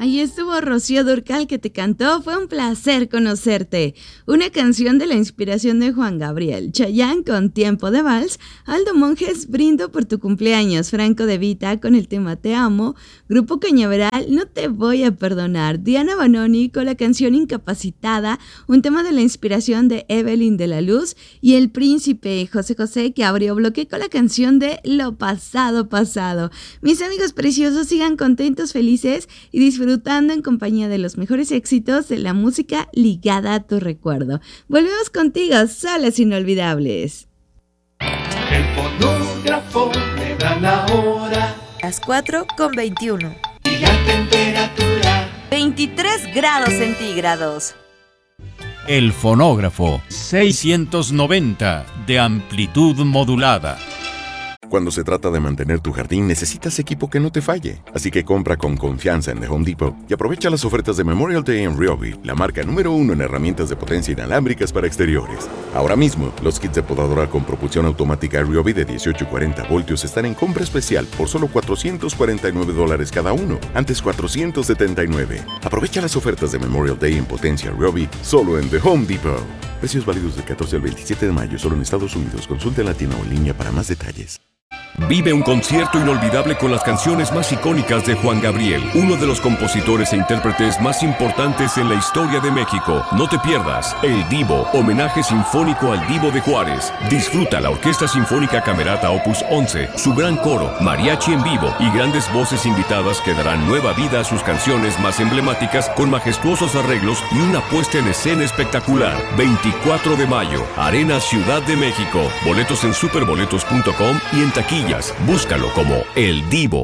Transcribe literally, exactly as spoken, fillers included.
Ahí estuvo Rocío Dúrcal que te cantó, fue un placer conocerte. Una canción de la inspiración de Juan Gabriel, Chayanne con Tiempo de Vals, Aldo Monjes, Brindo por tu cumpleaños, Franco De Vita con el tema Te Amo, Grupo Cañaveral, No te voy a perdonar, Diana Banoni con la canción Incapacitada, un tema de la inspiración de Evelyn de la Luz, y El Príncipe, José José, que abrió bloque con la canción de Lo pasado pasado. Mis amigos preciosos, sigan contentos, felices y disfrutando disfrutando en compañía de los mejores éxitos de la música ligada a tu recuerdo. Volvemos contigo, soles inolvidables. El fonógrafo me da la hora. Las cuatro con veintiuno. Y la temperatura. veintitrés grados centígrados. El fonógrafo seiscientos noventa de amplitud modulada. Cuando se trata de mantener tu jardín, necesitas equipo que no te falle. Así que compra con confianza en The Home Depot y aprovecha las ofertas de Memorial Day en Ryobi, la marca número uno en herramientas de potencia inalámbricas para exteriores. Ahora mismo, los kits de podadora con propulsión automática Ryobi de dieciocho y cuarenta voltios están en compra especial por solo cuatrocientos cuarenta y nueve dólares cada uno, antes cuatrocientos setenta y nueve. Aprovecha las ofertas de Memorial Day en potencia Ryobi solo en The Home Depot. Precios válidos del catorce al veintisiete de mayo solo en Estados Unidos. Consulte en la tienda o en línea para más detalles. Vive un concierto inolvidable con las canciones más icónicas de Juan Gabriel, uno de los compositores e intérpretes más importantes en la historia de México. No te pierdas El Divo, homenaje sinfónico al Divo de Juárez. Disfruta la Orquesta Sinfónica Camerata Opus once, su gran coro, mariachi en vivo y grandes voces invitadas que darán nueva vida a sus canciones más emblemáticas con majestuosos arreglos y una puesta en escena espectacular. veinticuatro de mayo, Arena Ciudad de México. Boletos en superboletos punto com y en taquilla. Búscalo como El Divo.